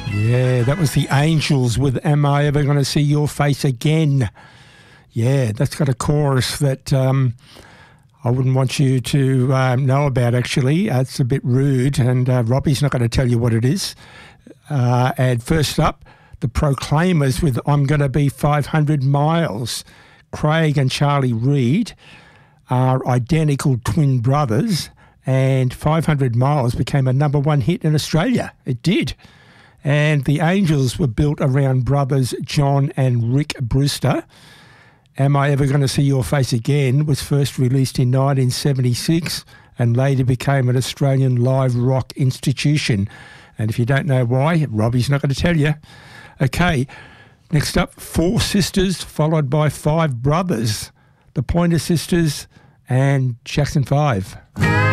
Yeah, that was the Angels with Am I Ever Gonna See Your Face Again? Yeah, that's got a chorus that I wouldn't want you to know about, actually. It's a bit rude, and Robbie's not going to tell you what it is. And first up, the Proclaimers with I'm Gonna Be 500 Miles. Craig and Charlie Reid are identical twin brothers, and 500 Miles became a #1 hit in Australia. It did. And the Angels were built around brothers John and Rick Brewster. Am I Ever Gonna See Your Face Again was first released in 1976 and later became an Australian live rock institution. And if you don't know why, Robbie's not going to tell you. Okay, next up, 4 sisters followed by 5 brothers. The Pointer Sisters and Jackson 5.